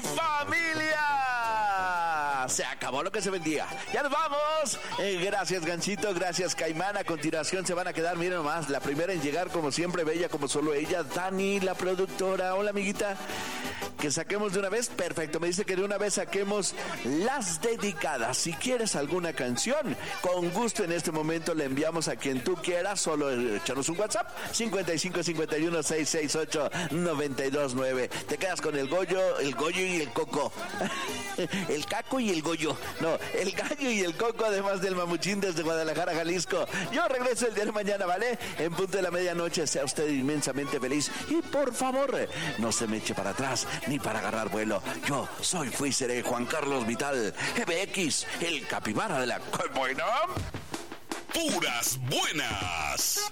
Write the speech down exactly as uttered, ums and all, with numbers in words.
familia. Se acabó lo que se vendía. Ya nos vamos. Eh, gracias, Ganchito. Gracias, Caimán. A continuación se van a quedar, miren nomás, la primera en llegar, como siempre, bella como solo ella, Dani, la productora. Hola, amiguita. Que saquemos de una vez, perfecto, me dice que de una vez saquemos las dedicadas. Si quieres alguna canción, con gusto en este momento le enviamos a quien tú quieras, solo échanos un WhatsApp, cincuenta y cinco cincuenta y uno seiscientos sesenta y ocho noventa y dos nueve. Te quedas con el Goyo, el Goyo y el Coco. El Caco y el Goyo. No, el Gallo y el Coco, además del Mamuchín desde Guadalajara, Jalisco. Yo regreso el día de mañana, ¿vale? En punto de la medianoche. Sea usted inmensamente feliz y por favor, no se me eche para atrás ni para agarrar vuelo. Yo soy, fui, seré Juan Carlos Vital, G B X, el capibara de la... ¡Qué buena! ¡Puras buenas!